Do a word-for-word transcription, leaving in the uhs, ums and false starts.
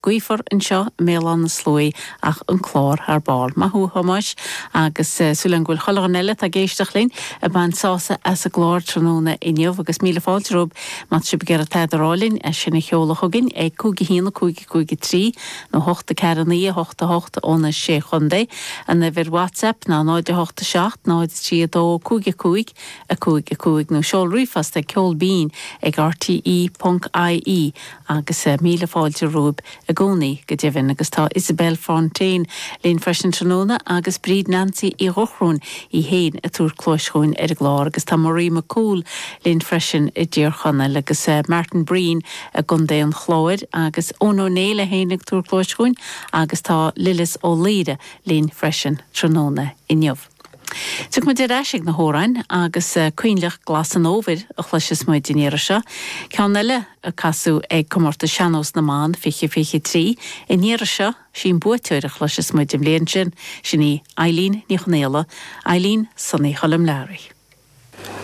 Guifor an seo mélan na slói ach an chlár ar ball. Ma hu hamas agus uh, sulan gwyl cholganelle a géisteach linn a ban sása as a glár tróna inniuh agus míle fáilterób mat si begar a teidirálinn a sinna cheolach agin ag cúgi hína cúgi cúgi trí nó hochta ceranní hochta hochta óna sé chundé an a vir WhatsApp ná náide hochta seacht náide trí dó cúgi cúig a cúgi cúig nó seol rúfast a ceol bín ag r t e dot i e agus uh, míle fáilterób a gcónaí go deimhin agus tá Isabel Fontaine lín freisin tróna agus Bríd Nancy i Rochrún i héin a túr clóisúin ar a glár agus tá Marie McCool lín freisin i ddíorchanna agus uh, Martin Breen a gundé an chlóid agus Ono Néile hénig túr clóisúin agus tá Lillis O'Leide lín freisin tróna inniuh. Tuach mu de eisiig na hórain agus uh, cuinleach glas an óvid a chluisis muid dinéire se. Ceann eile a casú ag comórta seanós na mán fiche fiche trí i níire se sin buiteir a chluisis muid im léon sin sin í Eileen Níchonéla, Eileen sanna cholam léirí.